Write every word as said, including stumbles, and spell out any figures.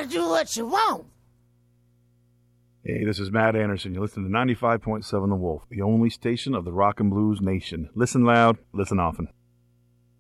gotta do what you want. Hey, this is Matt Anderson. You listen to ninety-five point seven The Wolf, the only station of the rock and blues nation. Listen loud, listen often.